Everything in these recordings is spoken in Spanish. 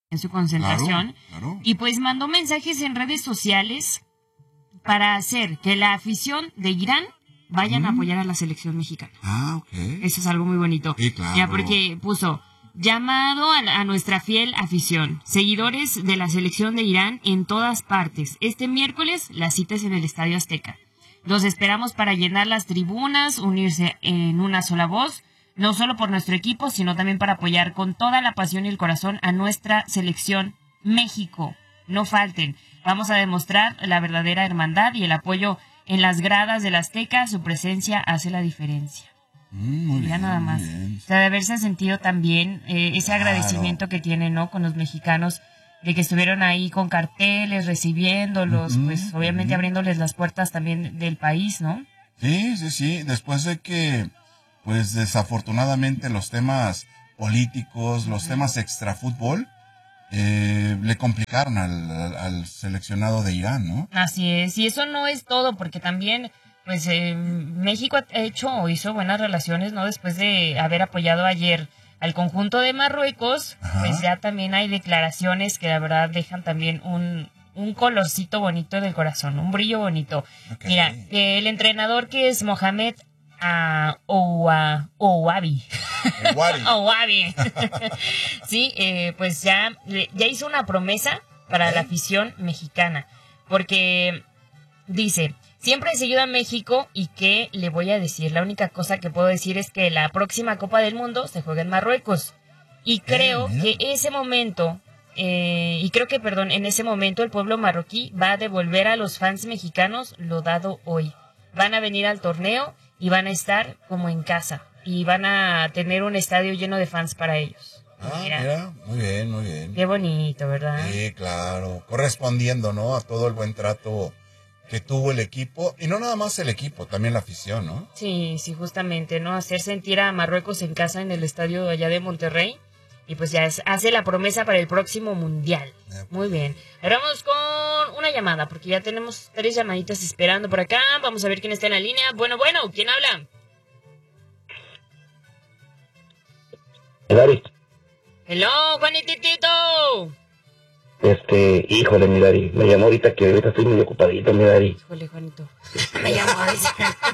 en su concentración. Claro. Y pues mandó mensajes en redes sociales para hacer que la afición de Irán vayan a apoyar a la selección mexicana. Ok. Eso es algo muy bonito. Sí, claro. Ya, porque puso llamado a nuestra fiel afición, seguidores de la selección de Irán en todas partes. Este miércoles la cita es en el Estadio Azteca. Los esperamos para llenar las tribunas, unirse en una sola voz, no solo por nuestro equipo, sino también para apoyar con toda la pasión y el corazón a nuestra selección México. No falten. Vamos a demostrar la verdadera hermandad y el apoyo en las gradas del Azteca. Su presencia hace la diferencia. Muy bien, Nada más. O sea, de haberse sentido también ese agradecimiento que tienen, ¿no? Con los mexicanos, de que estuvieron ahí con carteles, recibiéndolos, pues obviamente abriéndoles las puertas también del país, ¿no? Sí. Después de que, pues desafortunadamente los temas políticos, los temas extrafútbol, le complicaron al seleccionado de Irán, ¿no? Así es, y eso no es todo, porque también, pues, México ha hecho o hizo buenas relaciones, ¿no? Después de haber apoyado ayer al conjunto de Marruecos, pues ya también hay declaraciones que la verdad dejan también un colorcito bonito en el corazón, un brillo bonito. Okay. Mira, el entrenador que es Mohamed Ouabi. Ouabi. Sí, pues ya hizo una promesa para la afición mexicana, porque dice: siempre he seguido a México y ¿qué le voy a decir? La única cosa que puedo decir es que la próxima Copa del Mundo se juega en Marruecos. Y creo que en ese momento el pueblo marroquí va a devolver a los fans mexicanos lo dado hoy. Van a venir al torneo y van a estar como en casa. Y van a tener un estadio lleno de fans para ellos. Mira, muy bien. Qué bonito, ¿verdad? Sí, claro. Correspondiendo, ¿no? A todo el buen trato que tuvo el equipo. Y no nada más el equipo, también la afición, ¿no? Sí, justamente, ¿no? Hacer sentir a Marruecos en casa en el estadio allá de Monterrey. Y pues ya hace la promesa para el próximo Mundial. Muy bien. Ahora vamos con una llamada, porque ya tenemos 3 llamaditas esperando por acá. Vamos a ver quién está en la línea. Bueno, ¿quién habla? Dari. Hello, Juanititito. Híjole, mi Dari, me llamó ahorita estoy muy ocupadito, mi Dari. Híjole, Juanito. Me llamó a veces.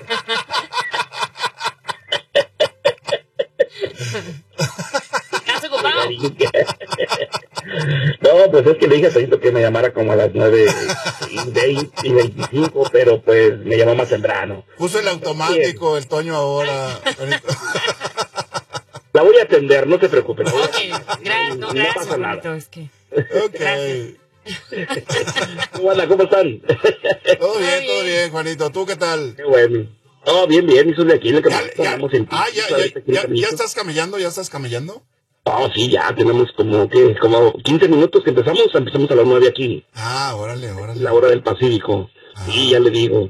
¿Estás ocupado? No, pues es que le dije a Toñito que me llamara como a las 9:20 y 25, pero pues me llamó más temprano. Puso el automático, el Toño ahora. La voy a atender, no te preocupes. Gracias, no pasa Juanito, nada. es que... Ok. ¿Cómo están? Todo bien, Juanito. ¿Tú qué tal? Qué bueno. Oh, bien, eso de aquí. Lo que ¿Ya estás camellando? Oh, sí, ya tenemos como 15 minutos que empezamos a las 9 aquí. Órale. La hora del Pacífico. Sí, ya le digo.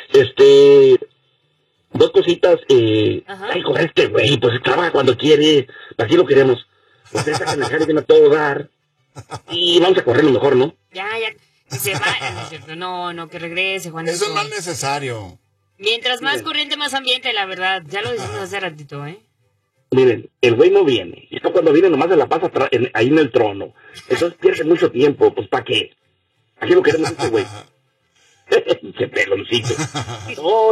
2 cositas. Con este güey, pues trabaja cuando quiere. Así lo queremos. Pues esa que me viene a todo dar. Y vamos a correr lo mejor, ¿no? Ya. Se va. No, que regrese, Juanito. Eso no es necesario. Mientras más corriente, más ambiente, la verdad. Ya lo dijimos hace ratito, ¿eh? Miren, el güey no viene. Y esto cuando viene nomás se la pasa ahí en el trono. Entonces pierde mucho tiempo. Pues ¿para qué? Aquí lo queremos este güey. Qué peloncito. No,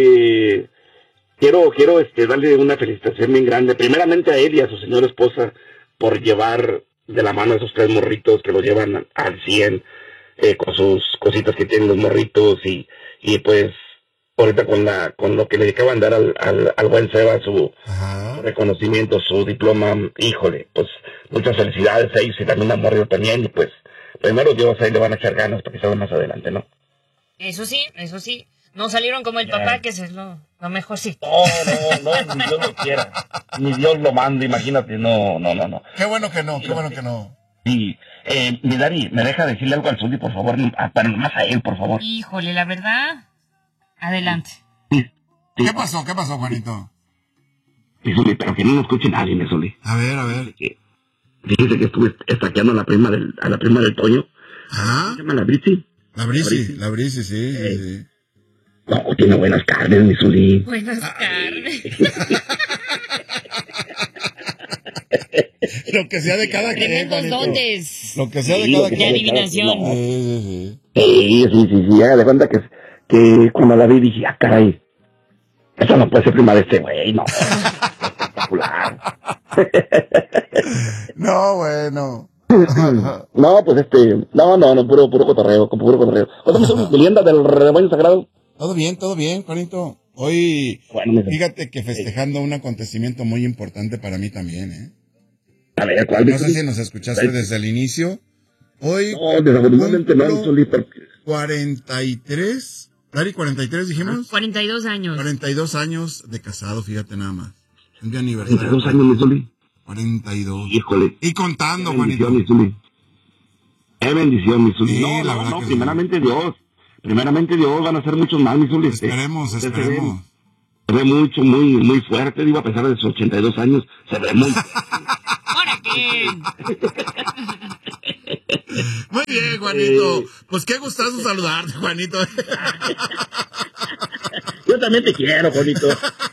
quiero darle una felicitación bien grande. Primeramente a él y a su señora esposa por llevar de la mano a esos 3 morritos que los llevan al 100 con sus cositas que tienen los morritos y pues ahorita con lo que le acaban de dar al buen Seba, su reconocimiento, su diploma, híjole, pues muchas felicidades a ellos y también a Morrio también, y pues primero Dios ahí le van a echar ganas para que salga más adelante, ¿no? Eso sí, no salieron como el papá, que es lo mejorcito. No, ni Dios lo quiera, ni Dios lo manda, imagínate, no. Qué bueno que no. Sí, mi Dari, ¿me deja decirle algo al Zuli, por favor? Para nomás a él, por favor. Híjole, la verdad... Adelante. Sí. ¿Qué pasó, Juanito? Zuli, pero que no lo escuche nadie, Zuli. A ver. Fíjese que estuve estaqueando a la prima del Toño. ¿Ah? ¿Se llama la Brisi? La Brisi, sí. No, tiene buenas carnes, mi Zuli. Buenas carnes. Lo que sea de cada quien. Tremendos Juanito. dotes. Lo que sea de Sí, cada lo que De quien. adivinación. No. Sí. Sí, haga de cuenta que cuando la vi dije, caray, eso no puede ser prima de este güey, no. Espectacular. No, bueno. No, pues no, puro cotorreo, puro cotorreo. ¿Cómo son leyenda del rebaño sagrado? Todo bien, Juanito. Hoy, Bueno, fíjate que festejando un acontecimiento muy importante para mí también, ¿eh? a ver, ¿cuál? No sé si nos escuchaste desde el inicio. Hoy No, desafortunadamente no, cumplo Zuli, porque 43, Dari, 43 dijimos. 42 años. 42 años de casado, fíjate nada más. Un día aniversario. 42 años, mi Zuli. 42. Híjole. Y contando, Qué Juanito. bendición, mi Zuli. Qué bendición, mi Zuli. Sí, No, la verdad que sí. Primeramente Dios, van a ser muchos más, mi Zuli. Esperemos. Se ve mucho, muy fuerte, digo, a pesar de sus 82 años, se ve muy... ¿Ahora qué? Muy bien, Juanito. Pues qué gustazo saludarte, Juanito. Yo también te quiero, Juanito.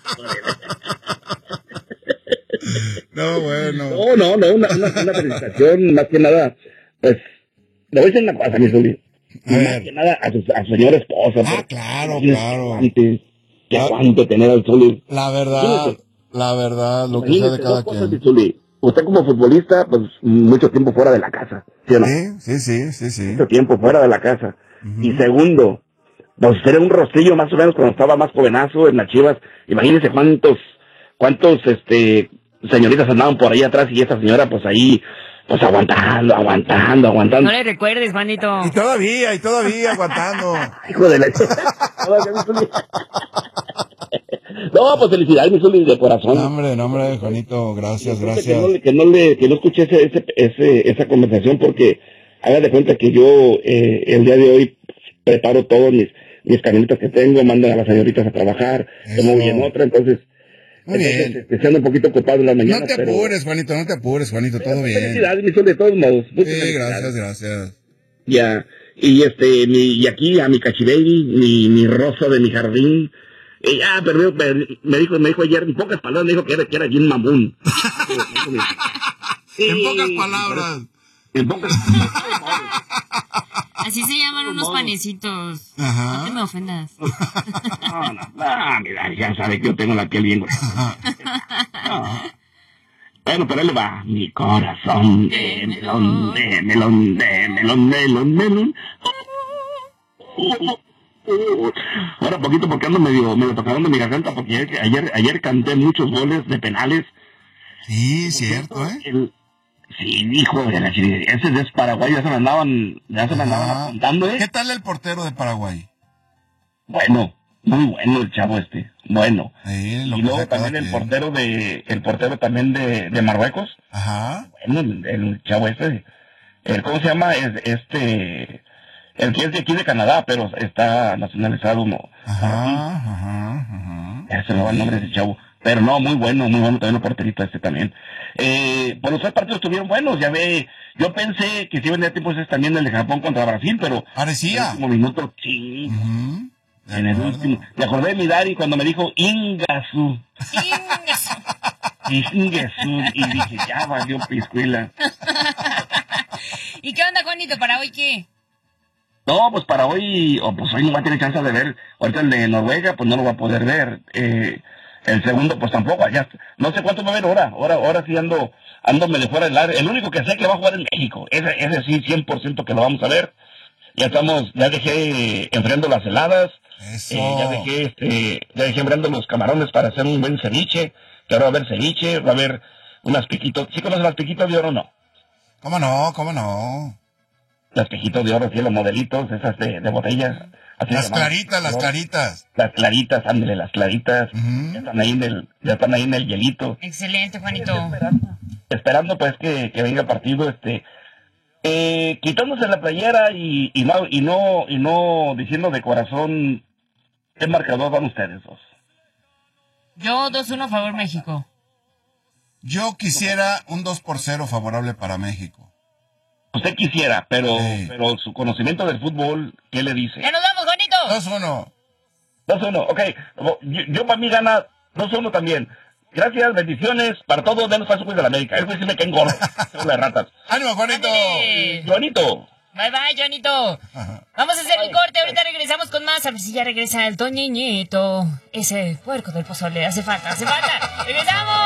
No, bueno. No, una felicitación, más que nada, pues, le voy a decir una cosa, mi Zuli. A Más ver. que nada a su señora esposa. Ah, porque claro. Qué aguante tener al Zuli. La verdad, lo que sea de Imagínese cada dos cosas, quien. mi Zuli. Usted como futbolista, pues, mucho tiempo fuera de la casa, ¿sí o no? Sí. Mucho tiempo fuera de la casa. Y segundo, pues era un rostrillo más o menos cuando estaba más jovenazo en las Chivas. Imagínense cuántos señoritas andaban por ahí atrás y esta señora pues ahí, pues aguantando. No le recuerdes, Juanito. Y todavía aguantando. Hijo de la... No, pues felicidades, mi Zuli, de corazón. No, hombre, Juanito, gracias. Que no escuché esa conversación porque haga de cuenta que yo el día de hoy preparo todos mis camionetas que tengo, mando a las señoritas a trabajar, Eso. me voy en otra, entonces Muy bien. se anda un poquito ocupado en las mañanas. No te apures, Juanito, todo bien. Felicidades, mi Zuli, de todos modos. Muchas Sí, felicidades. gracias. Ya, y y aquí a mi cachibaby, mi rosa de mi jardín. Pero me dijo ayer, en pocas palabras, me dijo que era bien mamón. En pocas palabras. En pocas Así se llaman unos panecitos. Ajá. No te me ofendas. No, mira, ya sabe que yo tengo la piel bien gruesa. No. Bueno, pero ahí le va. Mi corazón de melón. Ahora poquito porque ando medio tocando mi garganta porque ayer canté muchos goles de penales. Sí, cierto, ¿eh? Sí, hijo de la chingada. Ese es Paraguay, ya se me andaban apuntando, ¿Qué tal el portero de Paraguay? Bueno, muy bueno el chavo bueno. Sí, lo Y que luego sea cada también quien. el portero también de Marruecos. Ajá. Bueno, el chavo ¿cómo se llama? El que es de aquí de Canadá, pero está nacionalizado uno. Ajá. Ya se me va el nombre de ese chavo. Pero no, muy bueno también el porterito también. Pues los tres partidos estuvieron buenos, ya ve. Yo pensé que si iba a tener tiempo ese también el de Japón contra Brasil, pero... Parecía. En el último minuto, sí. Ujú. De En el acuerdo. último. Me acordé de mi Dari cuando me dijo Ingasu. Ingasu. Y dije, ya valió piscuila. ¿Y qué onda, Juanito? ¿Para hoy qué? No, pues para hoy, pues hoy no va a tener chance de ver. Ahorita el de Noruega, pues no lo va a poder ver. El segundo, pues tampoco. Ya, no sé cuánto va a ver ahora sí ando medio fuera del área. El único que sé que va a jugar en México. Ese sí, 100% que lo vamos a ver. Ya dejé enfriando las heladas. Eso. Ya dejé enfriando los camarones para hacer un buen ceviche. Que ahora va a haber ceviche, va a haber unas piquitos. ¿Sí conocen las piquitos de oro o no? ¿Cómo no? Las piquitos de oro, sí, los modelitos, esas de botellas. Así Las se llaman. claritas. Las claritas, ándale, las claritas. Ujú. Ya están ahí en el hielito. Excelente, Juanito. Esperando pues que venga el partido, quitándose la playera y no diciendo de corazón qué marcador van ustedes dos. Yo 2-1 a favor México. Yo quisiera un 2-0 favorable para México. Usted quisiera, pero Sí. su conocimiento del fútbol, ¿qué le dice? ¡Ya nos vamos, Juanito! 2-1. 2-1, ok. Yo para mí gana 2-1 también. Gracias, bendiciones para todos. Denos paso de la América. Es güey sí me caen gordo. Son las ratas. ¡Ánimo, Juanito! Juanito. Bye, bye, Johnito. Vamos a hacer el corte. Ahorita regresamos con más. A ver si ya regresa el Toñeñito. Ese puerco del pozole. Hace falta. ¡Regresamos!